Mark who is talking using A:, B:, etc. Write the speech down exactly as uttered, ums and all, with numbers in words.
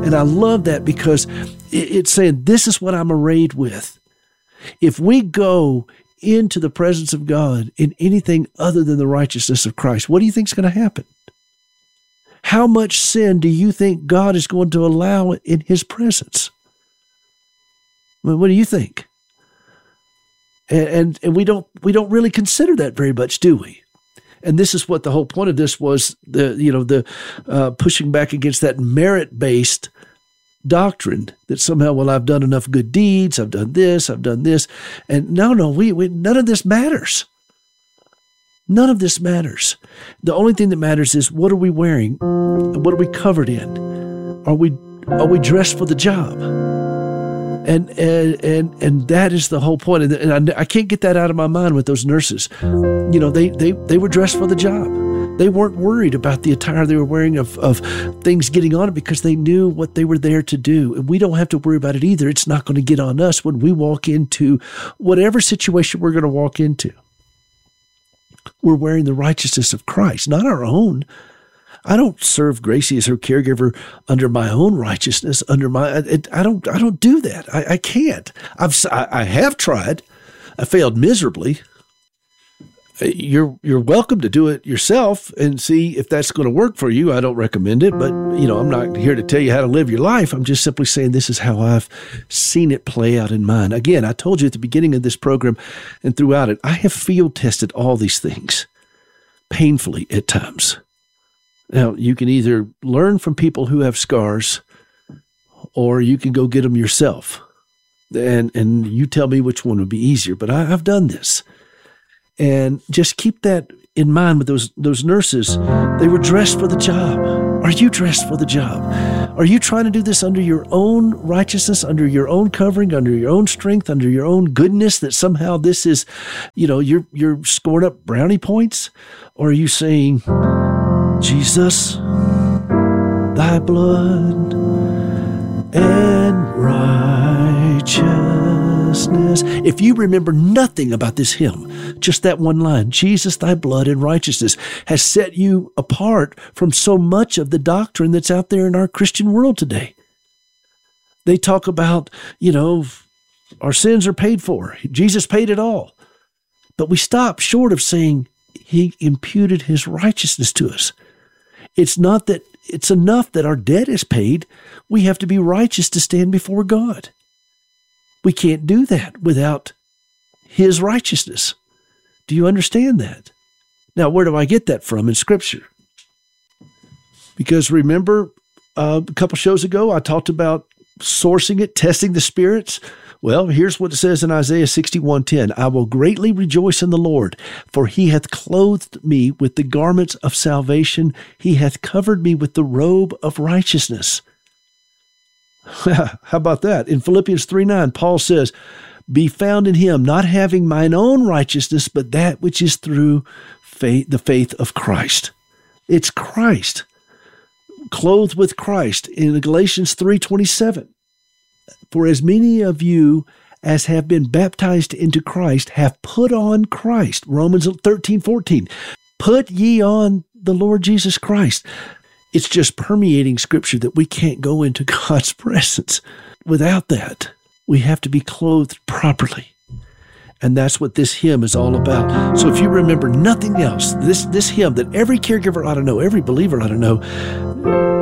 A: And I love that because it's saying, this is what I'm arrayed with. If we go into the presence of God in anything other than the righteousness of Christ, what do you think is going to happen? How much sin do you think God is going to allow in his presence? Well, what do you think? And, and and we don't we don't really consider that very much, do we? And this is what the whole point of this was, the you know the uh, pushing back against that merit-based doctrine that somehow, well, I've done enough good deeds, I've done this, I've done this, and no, no, we, we none of this matters. None of this matters. The only thing that matters is, what are we wearing? What are we covered in? Are we are we dressed for the job? And and and and that is the whole point. And, and I, I can't get that out of my mind with those nurses. You know, they they they were dressed for the job. They weren't worried about the attire they were wearing of, of things getting on it, because they knew what they were there to do. And we don't have to worry about it either. It's not going to get on us when we walk into whatever situation we're going to walk into. We're wearing the righteousness of Christ, not our own. I don't serve Gracie as her caregiver under my own righteousness, under my, I, I don't, I don't do that. I, I can't. I've, I, I have tried. I failed miserably. You're, you're welcome to do it yourself and see if that's going to work for you. I don't recommend it, but you know, I'm not here to tell you how to live your life. I'm just simply saying this is how I've seen it play out in mine. Again, I told you at the beginning of this program and throughout it, I have field tested all these things painfully at times. Now, you can either learn from people who have scars, or you can go get them yourself. And and you tell me which one would be easier. But I, I've done this. And just keep that in mind with those those nurses. They were dressed for the job. Are you dressed for the job? Are you trying to do this under your own righteousness, under your own covering, under your own strength, under your own goodness, that somehow this is, you know, you're you're scoring up brownie points? Or are you saying, Jesus, thy blood and righteousness. If you remember nothing about this hymn, just that one line, Jesus, thy blood and righteousness, has set you apart from so much of the doctrine that's out there in our Christian world today. They talk about, you know, our sins are paid for. Jesus paid it all. But we stop short of saying he imputed his righteousness to us. It's not that it's enough that our debt is paid. We have to be righteous to stand before God. We can't do that without his righteousness. Do you understand that? Now, where do I get that from in Scripture? Because remember, uh, a couple shows ago, I talked about sourcing it, testing the spirits. Well, here's what it says in Isaiah sixty-one ten. I will greatly rejoice in the Lord, for he hath clothed me with the garments of salvation. He hath covered me with the robe of righteousness. How about that? In Philippians three nine, Paul says, be found in him, not having mine own righteousness, but that which is through faith, the faith of Christ. It's Christ, clothed with Christ. In Galatians three twenty-seven, for as many of you as have been baptized into Christ have put on Christ. Romans thirteen fourteen, put ye on the Lord Jesus Christ. It's just permeating Scripture that we can't go into God's presence without that. We have to be clothed properly. And that's what this hymn is all about. So if you remember nothing else, this, this hymn that every caregiver ought to know, every believer ought to know,